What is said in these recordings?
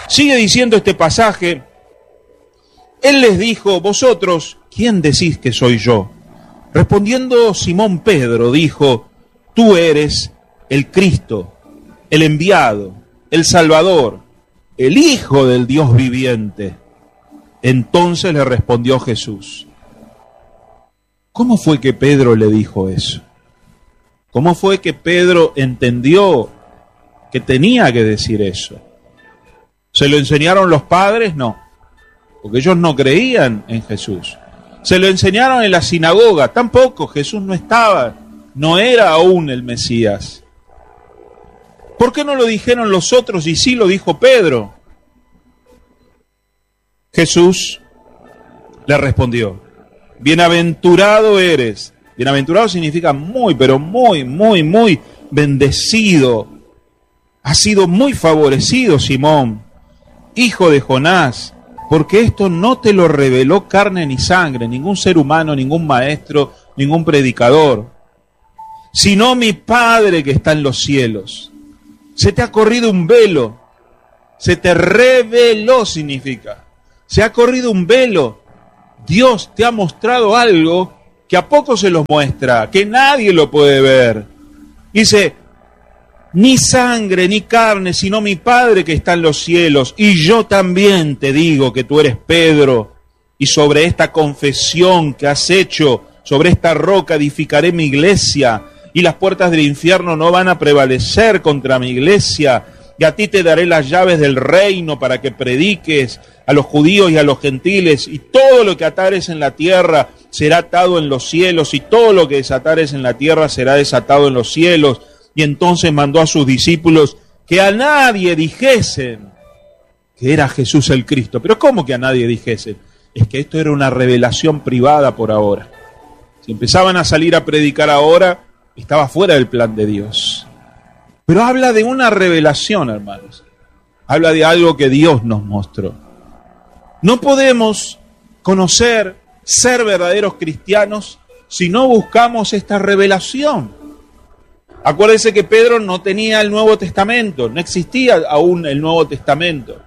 Sigue diciendo este pasaje, él les dijo, vosotros, ¿quién decís que soy yo? Respondiendo Simón Pedro, dijo, tú eres el Cristo, el enviado, el Salvador, el Hijo del Dios viviente. Entonces le respondió Jesús. ¿Cómo fue que Pedro le dijo eso? ¿Cómo fue que Pedro entendió que tenía que decir eso? ¿Se lo enseñaron los padres? No, porque ellos no creían en Jesús. ¿Se lo enseñaron en la sinagoga? Tampoco, Jesús no estaba, no era aún el Mesías. ¿Por qué no lo dijeron los otros y sí lo dijo Pedro? Jesús le respondió, bienaventurado eres. Bienaventurado significa muy, pero muy, muy, muy bendecido. Has sido muy favorecido, Simón, hijo de Jonás, porque esto no te lo reveló carne ni sangre, ningún ser humano, ningún maestro, ningún predicador, sino mi Padre que está en los cielos. Se te ha corrido un velo, se te reveló significa, se ha corrido un velo. Dios te ha mostrado algo que a poco se los muestra, que nadie lo puede ver. Dice, ni sangre ni carne, sino mi Padre que está en los cielos. Y yo también te digo que tú eres Pedro, y sobre esta confesión que has hecho, sobre esta roca edificaré mi iglesia, y las puertas del infierno no van a prevalecer contra mi iglesia. Y a ti te daré las llaves del reino para que prediques a los judíos y a los gentiles, y todo lo que atares en la tierra será atado en los cielos, y todo lo que desatares en la tierra será desatado en los cielos. Y entonces mandó a sus discípulos que a nadie dijesen que era Jesús el Cristo. Pero ¿cómo que a nadie dijesen? Es que esto era una revelación privada por ahora. Si empezaban a salir a predicar ahora, estaba fuera del plan de Dios. Pero habla de una revelación, hermanos. Habla de algo que Dios nos mostró. No podemos conocer, ser verdaderos cristianos si no buscamos esta revelación. Acuérdense que Pedro no tenía el Nuevo Testamento, no existía aún el Nuevo Testamento.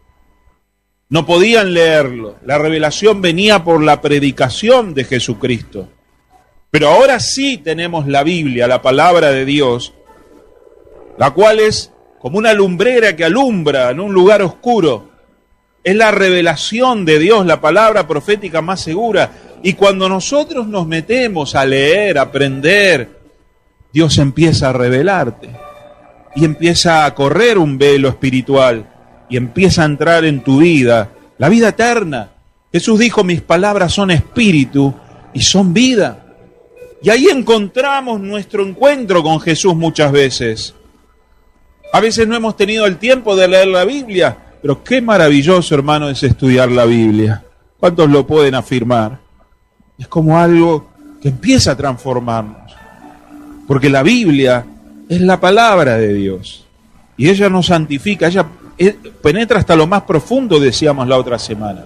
No podían leerlo. La revelación venía por la predicación de Jesucristo. Pero ahora sí tenemos la Biblia, la palabra de Dios, la cual es como una lumbrera que alumbra en un lugar oscuro. Es la revelación de Dios, la palabra profética más segura. Y cuando nosotros nos metemos a leer, a aprender, Dios empieza a revelarte y empieza a correr un velo espiritual y empieza a entrar en tu vida, la vida eterna. Jesús dijo, mis palabras son espíritu y son vida. Y ahí encontramos nuestro encuentro con Jesús muchas veces. A veces no hemos tenido el tiempo de leer la Biblia, pero qué maravilloso, hermano, es estudiar la Biblia. ¿Cuántos lo pueden afirmar? Es como algo que empieza a transformarnos. Porque la Biblia es la palabra de Dios. Y ella nos santifica, ella penetra hasta lo más profundo, decíamos la otra semana.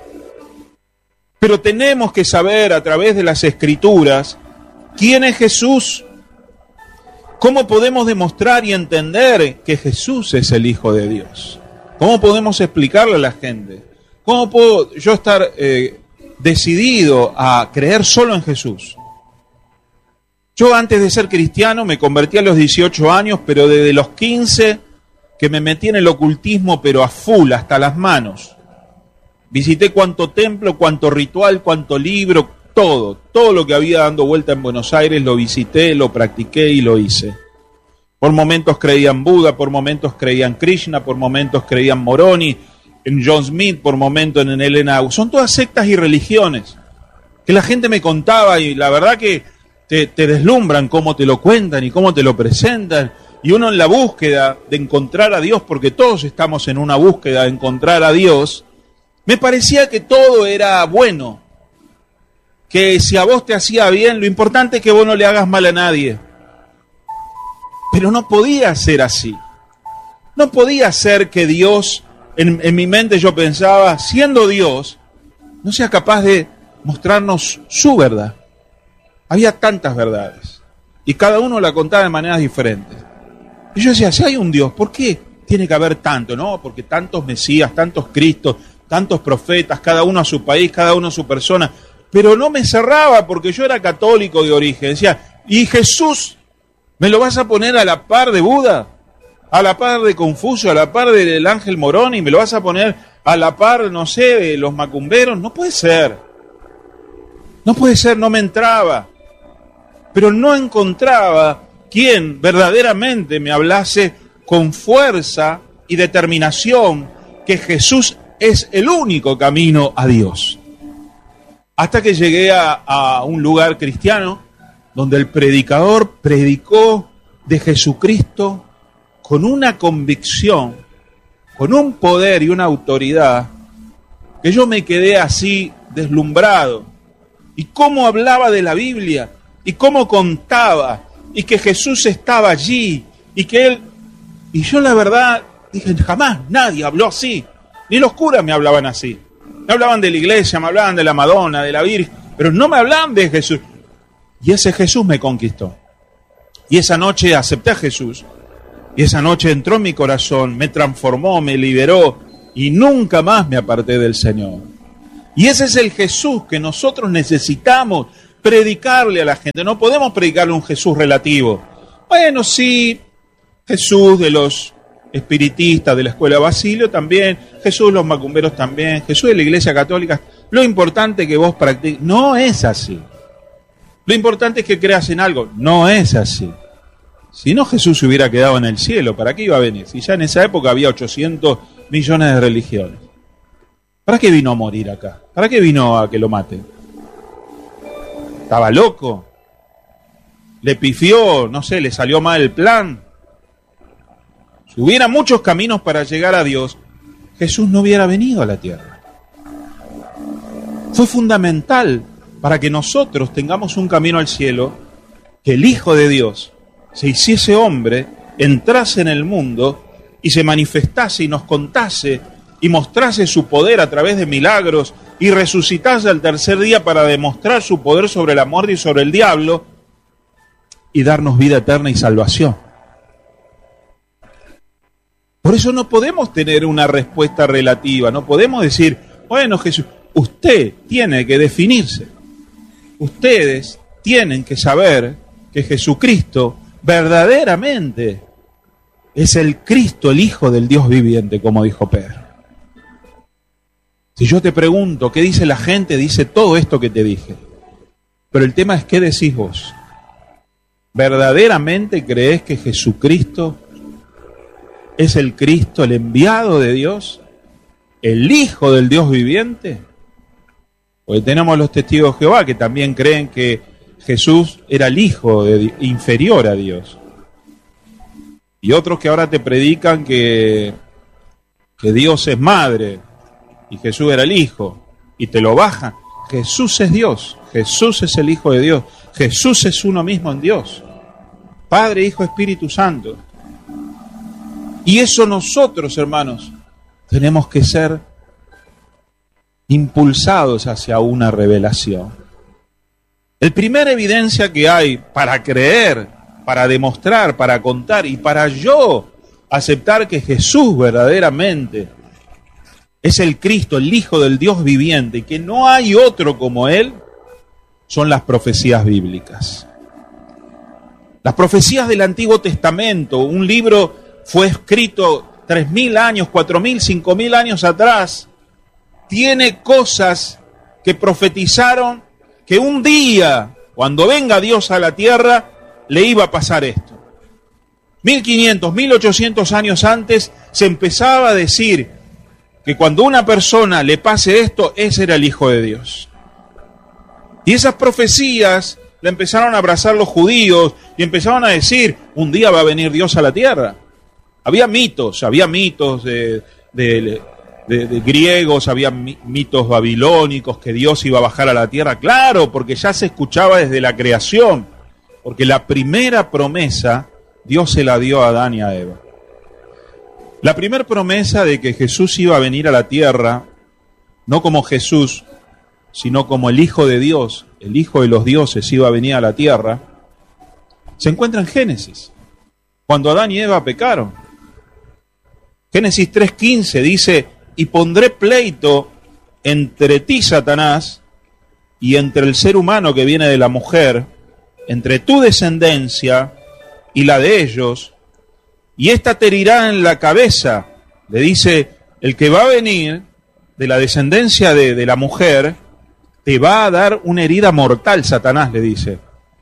Pero tenemos que saber a través de las Escrituras quién es Jesús. ¿Cómo podemos demostrar y entender que Jesús es el Hijo de Dios? ¿Cómo podemos explicarle a la gente? ¿Cómo puedo yo estar decidido a creer solo en Jesús? Yo antes de ser cristiano me convertí a los 18 años, pero desde los 15 que me metí en el ocultismo, pero a full, hasta las manos. Visité cuánto templo, cuánto ritual, cuánto libro, todo lo que había dando vuelta en Buenos Aires lo visité, lo practiqué y lo hice. Por momentos creía en Buda, por momentos creía en Krishna, por momentos creía en Moroni, en John Smith, por momentos en Elena. Son todas sectas y religiones que la gente me contaba y la verdad que te deslumbran cómo te lo cuentan y cómo te lo presentan. Y uno en la búsqueda de encontrar a Dios, porque todos estamos en una búsqueda de encontrar a Dios, me parecía que todo era bueno. Que si a vos te hacía bien, lo importante es que vos no le hagas mal a nadie. Pero no podía ser así. No podía ser que Dios, en mi mente yo pensaba, siendo Dios, no sea capaz de mostrarnos su verdad. Había tantas verdades. Y cada uno la contaba de maneras diferentes. Y yo decía, si hay un Dios, ¿por qué tiene que haber tanto, ¿no? Porque tantos Mesías, tantos Cristos, tantos profetas, cada uno a su país, cada uno a su persona. Pero no me cerraba porque yo era católico de origen. Decía, ¿y Jesús me lo vas a poner a la par de Buda? ¿A la par de Confucio? ¿A la par del Ángel Moroni? ¿Me lo vas a poner a la par, no sé, de los macumberos? No puede ser. No puede ser, no me entraba. Pero no encontraba quien verdaderamente me hablase con fuerza y determinación que Jesús es el único camino a Dios. Hasta que llegué a un lugar cristiano donde el predicador predicó de Jesucristo con una convicción, con un poder y una autoridad, que yo me quedé así deslumbrado. Y cómo hablaba de la Biblia, y cómo contaba, y que Jesús estaba allí, y que Él... Y yo la verdad dije, jamás nadie habló así. Ni los curas me hablaban así. Me hablaban de la iglesia, me hablaban de la Madonna, de la Virgen, pero no me hablaban de Jesús. Y ese Jesús me conquistó. Y esa noche acepté a Jesús. Y esa noche entró en mi corazón, me transformó, me liberó, y nunca más me aparté del Señor. Y ese es el Jesús que nosotros necesitamos predicarle a la gente. No podemos predicarle un Jesús relativo. Bueno, sí, Jesús de los espiritistas de la escuela Basilio también, Jesús de los macumberos también, Jesús de la Iglesia Católica. Lo importante es que vos practiques. No es así. Lo importante es que creas en algo. No es así. Si no, Jesús se hubiera quedado en el cielo. ¿Para qué iba a venir? Si ya en esa época había 800 millones de religiones. ¿Para qué vino a morir acá? ¿Para qué vino a que lo maten? ¿Estaba loco? ¿Le pifió? No sé, ¿le salió mal el plan? Si hubiera muchos caminos para llegar a Dios, Jesús no hubiera venido a la tierra. Fue fundamental para que nosotros tengamos un camino al cielo, que el Hijo de Dios se hiciese hombre, entrase en el mundo y se manifestase y nos contase y mostrase su poder a través de milagros y resucitase al tercer día para demostrar su poder sobre la muerte y sobre el diablo y darnos vida eterna y salvación. Por eso no podemos tener una respuesta relativa, no podemos decir, bueno, Jesús, usted tiene que definirse. Ustedes tienen que saber que Jesucristo verdaderamente es el Cristo, el Hijo del Dios viviente, como dijo Pedro. Si yo te pregunto, ¿qué dice la gente? Dice todo esto que te dije. Pero el tema es, ¿qué decís vos? ¿Verdaderamente creés que Jesucristo es el Cristo, el enviado de Dios, el Hijo del Dios viviente? Porque tenemos los testigos de Jehová que también creen que Jesús era el Hijo inferior a Dios. Y otros que ahora te predican que Dios es madre y Jesús era el Hijo, y te lo bajan. Jesús es Dios, Jesús es el Hijo de Dios, Jesús es uno mismo en Dios, Padre, Hijo, Espíritu Santo. Y eso nosotros, hermanos, tenemos que ser impulsados hacia una revelación. La primera evidencia que hay para creer, para demostrar, para contar y para yo aceptar que Jesús verdaderamente es el Cristo, el Hijo del Dios viviente, y que no hay otro como Él, son las profecías bíblicas. Las profecías del Antiguo Testamento, un libro fue escrito 3.000 años, 4.000, 5.000 años atrás, tiene cosas que profetizaron que un día, cuando venga Dios a la tierra, le iba a pasar esto. 1500, 1800 años antes se empezaba a decir que cuando una persona le pase esto, ese era el Hijo de Dios. Y esas profecías la empezaron a abrazar los judíos y empezaron a decir, un día va a venir Dios a la tierra. Había mitos de griegos, había mitos babilónicos que Dios iba a bajar a la tierra. Claro, porque ya se escuchaba desde la creación, porque la primera promesa Dios se la dio a Adán y a Eva. La primera promesa de que Jesús iba a venir a la tierra, no como Jesús, sino como el Hijo de Dios, el Hijo de los dioses iba a venir a la tierra, se encuentra en Génesis, cuando Adán y Eva pecaron. Génesis 3:15 dice, y pondré pleito entre ti, Satanás, y entre el ser humano que viene de la mujer, entre tu descendencia y la de ellos, y ésta te herirá en la cabeza. Le dice, el que va a venir de la descendencia de la mujer, te va a dar una herida mortal, Satanás le dice.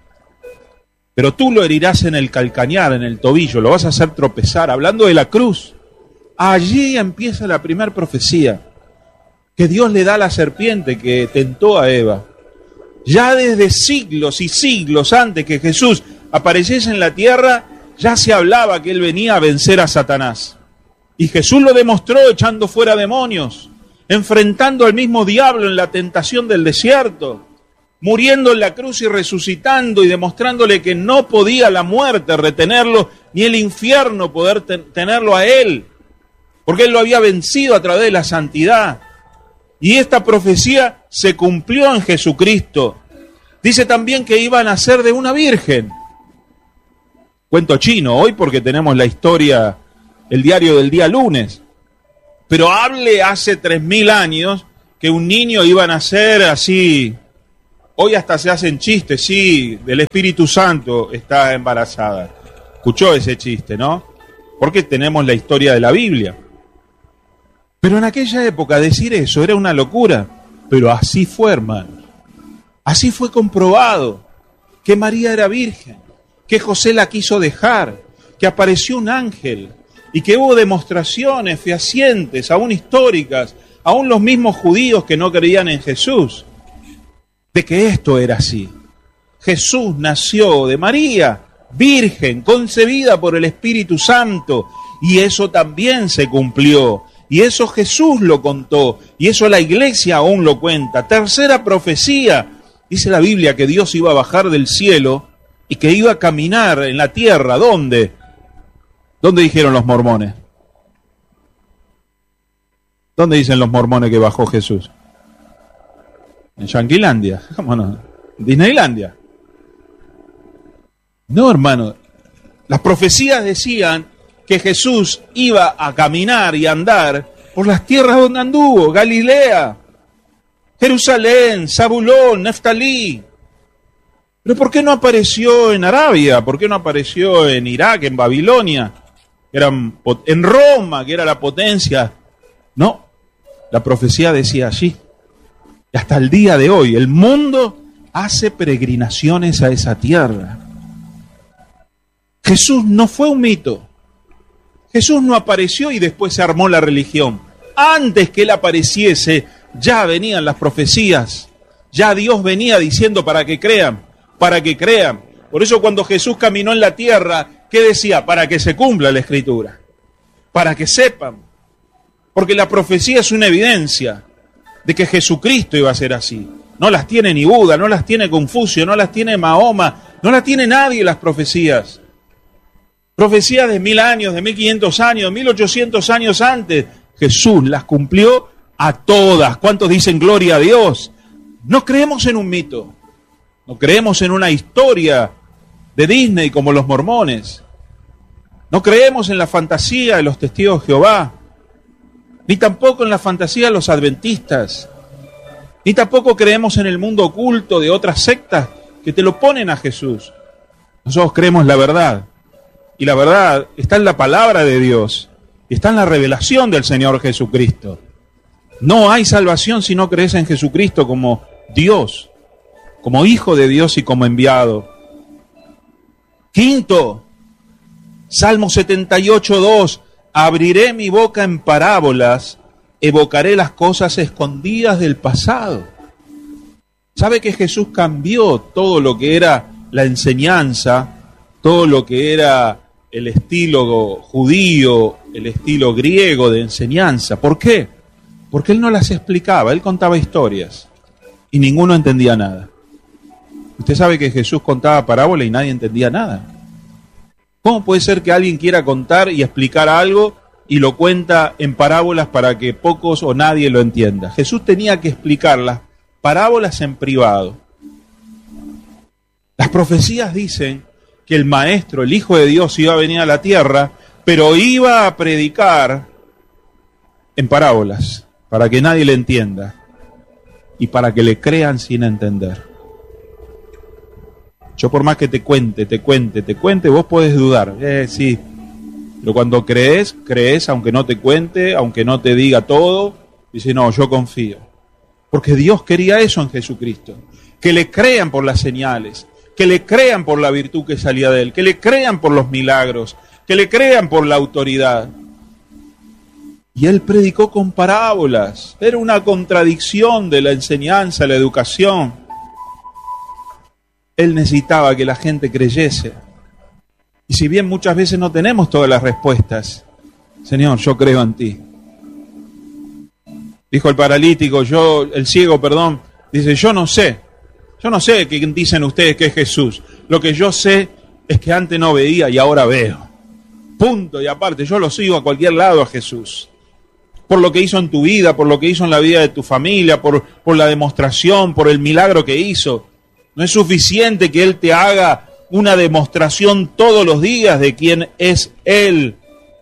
Pero tú lo herirás en el calcañar, en el tobillo, lo vas a hacer tropezar. Hablando de la cruz, allí empieza la primera profecía que Dios le da a la serpiente que tentó a Eva. Ya desde siglos y siglos antes que Jesús apareciese en la tierra, ya se hablaba que Él venía a vencer a Satanás. Y Jesús lo demostró echando fuera demonios, enfrentando al mismo diablo en la tentación del desierto, muriendo en la cruz y resucitando y demostrándole que no podía la muerte retenerlo, ni el infierno poder tenerlo a Él, porque Él lo había vencido a través de la santidad. Y esta profecía se cumplió en Jesucristo. Dice también que iba a nacer de una virgen. Cuento chino hoy porque tenemos la historia, el diario del día lunes. Pero hable hace 3000 años que un niño iba a nacer así. Hoy hasta se hacen chistes, sí, del Espíritu Santo está embarazada. Escuchó ese chiste, ¿no? Porque tenemos la historia de la Biblia. Pero en aquella época decir eso era una locura. Pero así fue, hermano. Así fue comprobado que María era virgen, que José la quiso dejar, que apareció un ángel y que hubo demostraciones fehacientes, aún históricas, aún los mismos judíos que no creían en Jesús, de que esto era así. Jesús nació de María, virgen, concebida por el Espíritu Santo, y eso también se cumplió. Y eso Jesús lo contó, y eso la iglesia aún lo cuenta. Tercera profecía, dice la Biblia que Dios iba a bajar del cielo y que iba a caminar en la tierra. ¿Dónde? ¿Dónde dijeron los mormones? ¿Dónde dicen los mormones que bajó Jesús? En Yanquilandia, ¿cómo no? Disneylandia. No, hermano, las profecías decían que Jesús iba a caminar y andar por las tierras donde anduvo, Galilea, Jerusalén, Zabulón, Neftalí. ¿Pero por qué no apareció en Arabia? ¿Por qué no apareció en Irak, en Babilonia? En Roma, que era la potencia. No, la profecía decía allí. Y hasta el día de hoy, el mundo hace peregrinaciones a esa tierra. Jesús no fue un mito. Jesús no apareció y después se armó la religión. Antes que Él apareciese, ya venían las profecías. Ya Dios venía diciendo para que crean, para que crean. Por eso cuando Jesús caminó en la tierra, ¿qué decía? Para que se cumpla la Escritura, para que sepan. Porque la profecía es una evidencia de que Jesucristo iba a ser así. No las tiene ni Buda, no las tiene Confucio, no las tiene Mahoma, no las tiene nadie las profecías. Profecías de 1000 años, de 1500 años, 1800 años antes. Jesús las cumplió a todas. ¿Cuántos dicen gloria a Dios? No creemos en un mito. No creemos en una historia de Disney como los mormones. No creemos en la fantasía de los testigos de Jehová. Ni tampoco en la fantasía de los adventistas. Ni tampoco creemos en el mundo oculto de otras sectas que te lo ponen a Jesús. Nosotros creemos la verdad. Y la verdad está en la palabra de Dios. Y está en la revelación del Señor Jesucristo. No hay salvación si no crees en Jesucristo como Dios, como Hijo de Dios y como enviado. Quinto, Salmo 78:2. Abriré mi boca en parábolas, evocaré las cosas escondidas del pasado. ¿Sabe que Jesús cambió todo lo que era la enseñanza, todo lo que era el estilo judío, el estilo griego de enseñanza? ¿Por qué? Porque Él no las explicaba, Él contaba historias y ninguno entendía nada. Usted sabe que Jesús contaba parábolas y nadie entendía nada. ¿Cómo puede ser que alguien quiera contar y explicar algo y lo cuenta en parábolas para que pocos o nadie lo entienda? Jesús tenía que explicar las parábolas en privado. Las profecías dicen que el Maestro, el Hijo de Dios, iba a venir a la tierra, pero iba a predicar en parábolas, para que nadie le entienda y para que le crean sin entender. Yo por más que te cuente, vos podés dudar, sí, pero cuando crees aunque no te cuente, aunque no te diga todo, dice, no, yo confío. Porque Dios quería eso en Jesucristo, que le crean por las señales, que le crean por la virtud que salía de él, que le crean por los milagros, que le crean por la autoridad. Y él predicó con parábolas, era una contradicción de la enseñanza, la educación. Él necesitaba que la gente creyese. Y si bien muchas veces no tenemos todas las respuestas, Señor, yo creo en ti. Dijo el paralítico, el ciego, dice, yo no sé qué dicen ustedes que es Jesús. Lo que yo sé es que antes no veía y ahora veo. Punto y aparte, yo lo sigo a cualquier lado a Jesús. Por lo que hizo en tu vida, por lo que hizo en la vida de tu familia, por la demostración, por el milagro que hizo. No es suficiente que Él te haga una demostración todos los días de quién es Él.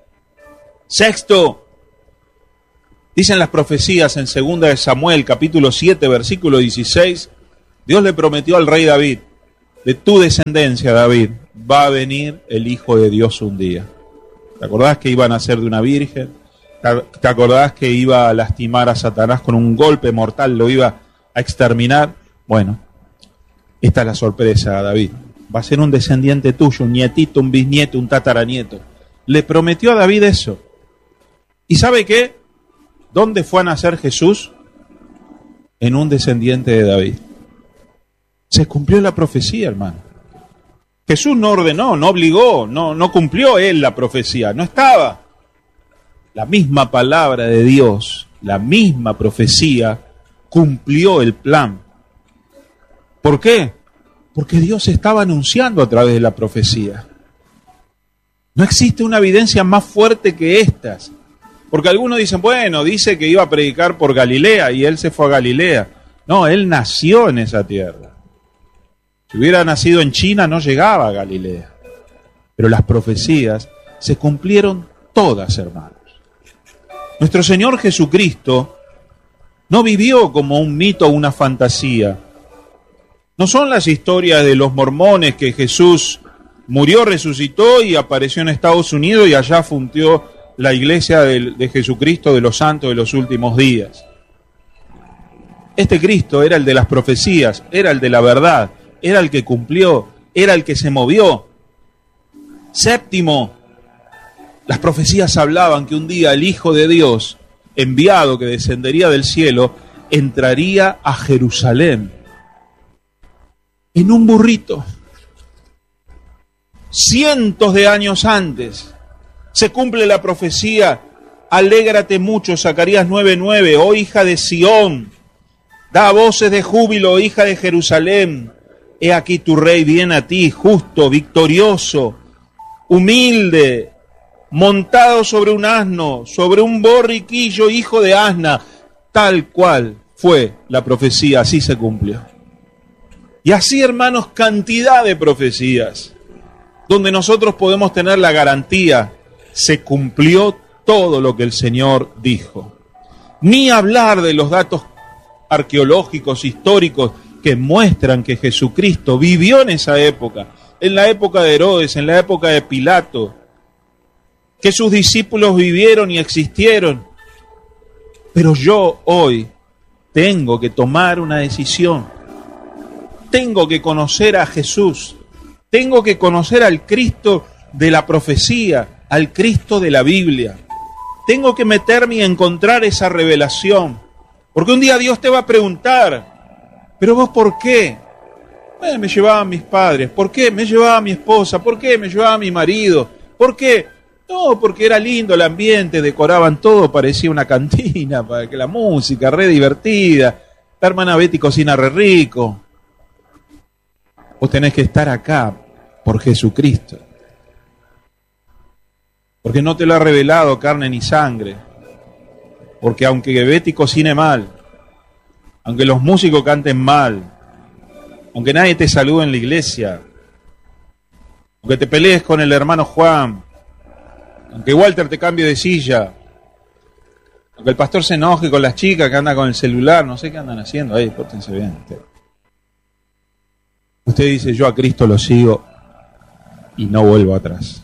Sexto, dicen las profecías en 2 de Samuel, capítulo 7, versículo 16, Dios le prometió al rey David, de tu descendencia, David, va a venir el Hijo de Dios un día. ¿Te acordás que iba a nacer de una virgen? ¿Te acordás que iba a lastimar a Satanás con un golpe mortal, lo iba a exterminar? Bueno, esta es la sorpresa, David. Va a ser un descendiente tuyo, un nietito, un bisnieto, un tataranieto. Le prometió a David eso. ¿Y sabe qué? ¿Dónde fue a nacer Jesús? En un descendiente de David. Se cumplió la profecía, hermano. Jesús no ordenó, no obligó, no cumplió él la profecía, no estaba. La misma palabra de Dios, la misma profecía, cumplió el plan. ¿Por qué? Porque Dios estaba anunciando a través de la profecía. No existe una evidencia más fuerte que estas. Porque algunos dicen, bueno, dice que iba a predicar por Galilea y él se fue a Galilea. No, él nació en esa tierra. Si hubiera nacido en China no llegaba a Galilea. Pero las profecías se cumplieron todas, hermanos. Nuestro Señor Jesucristo no vivió como un mito o una fantasía. No son las historias de los mormones que Jesús murió, resucitó y apareció en Estados Unidos y allá fundió la iglesia de Jesucristo de los santos de los últimos días. Este Cristo era el de las profecías, era el de la verdad, era el que cumplió, era el que se movió. Séptimo, las profecías hablaban que un día el Hijo de Dios, enviado que descendería del cielo, entraría a Jerusalén en un burrito. Cientos de años antes se cumple la profecía, alégrate mucho, Zacarías 9:9, oh hija de Sión, da voces de júbilo, hija de Jerusalén, he aquí tu rey viene a ti, justo, victorioso, humilde, montado sobre un asno, sobre un borriquillo, hijo de asna. Tal cual fue la profecía, así se cumplió. Y así, hermanos, cantidad de profecías, donde nosotros podemos tener la garantía, se cumplió todo lo que el Señor dijo. Ni hablar de los datos arqueológicos, históricos, que muestran que Jesucristo vivió en esa época, en la época de Herodes, en la época de Pilato, que sus discípulos vivieron y existieron. Pero yo hoy tengo que tomar una decisión. Tengo que conocer a Jesús. Tengo que conocer al Cristo de la profecía, al Cristo de la Biblia. Tengo que meterme y encontrar esa revelación. Porque un día Dios te va a preguntar, ¿pero vos por qué? Me llevaban mis padres. ¿Por qué? Me llevaba mi esposa. ¿Por qué? Me llevaba mi marido. ¿Por qué? No, porque era lindo el ambiente, decoraban todo, parecía una cantina, para que la música, re divertida. La hermana Betty cocina re rico. Vos tenés que estar acá por Jesucristo. Porque no te lo ha revelado carne ni sangre. Porque aunque Betty cocine mal, aunque los músicos canten mal, aunque nadie te salude en la iglesia, aunque te pelees con el hermano Juan, aunque Walter te cambie de silla, Aunque el pastor se enoje con las chicas que andan con el celular, no sé qué andan haciendo ahí, pórtense bien. Usted dice, yo a Cristo lo sigo y no vuelvo atrás.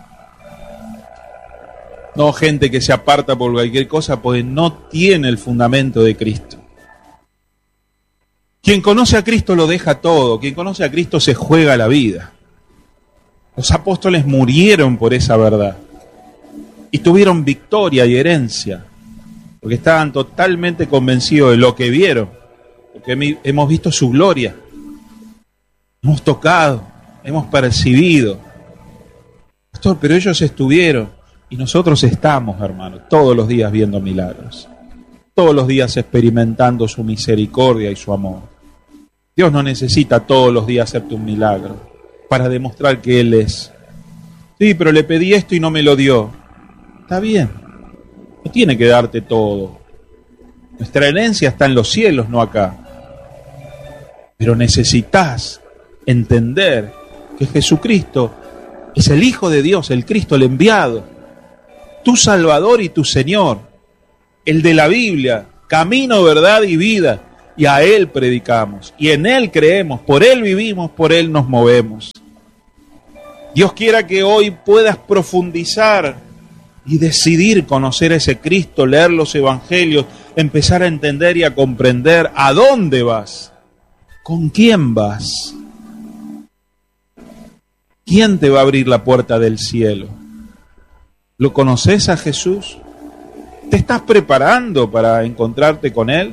No gente que se aparta por cualquier cosa porque no tiene el fundamento de Cristo. Quien conoce a Cristo lo deja todo. Quien conoce a Cristo se juega la vida. Los apóstoles murieron por esa verdad. Y tuvieron victoria y herencia. Porque estaban totalmente convencidos de lo que vieron. Porque hemos visto su gloria. Hemos tocado. Hemos percibido. Pastor, pero ellos estuvieron. Y nosotros estamos, hermanos, todos los días viendo milagros. Todos los días experimentando su misericordia y su amor. Dios no necesita todos los días hacerte un milagro para demostrar que Él es. Sí, pero le pedí esto y no me lo dio. Está bien. No tiene que darte todo. Nuestra herencia está en los cielos, no acá. Pero necesitas entender que Jesucristo es el Hijo de Dios, el Cristo, el enviado, tu Salvador y tu Señor, el de la Biblia, camino, verdad y vida. Y a Él predicamos, y en Él creemos, por Él vivimos, por Él nos movemos. Dios quiera que hoy puedas profundizar y decidir conocer a ese Cristo, leer los evangelios, empezar a entender y a comprender a dónde vas, con quién vas, quién te va a abrir la puerta del cielo. ¿Lo conoces a Jesús? ¿Te estás preparando para encontrarte con Él?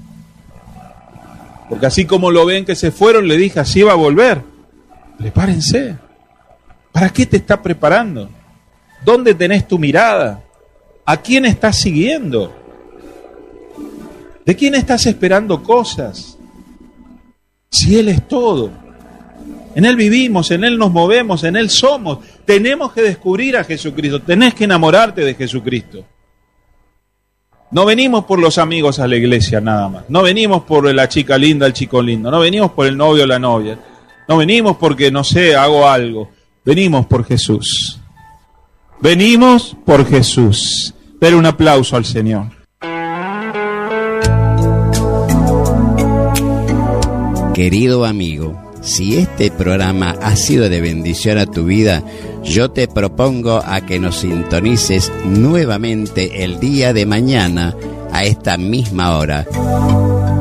Porque así como lo ven que se fueron, le dije, así va a volver. Prepárense. ¿Para qué te estás preparando? ¿Dónde tenés tu mirada? ¿A quién estás siguiendo? ¿De quién estás esperando cosas? Si Él es todo. En Él vivimos, en Él nos movemos, en Él somos. Tenemos que descubrir a Jesucristo. Tenés que enamorarte de Jesucristo. No venimos por los amigos a la iglesia nada más. No venimos por la chica linda, el chico lindo. No venimos por el novio o la novia. No venimos porque, no sé, hago algo. Venimos por Jesús. Venimos por Jesús. Dale un aplauso al Señor. Querido amigo, si este programa ha sido de bendición a tu vida, yo te propongo a que nos sintonices nuevamente el día de mañana a esta misma hora.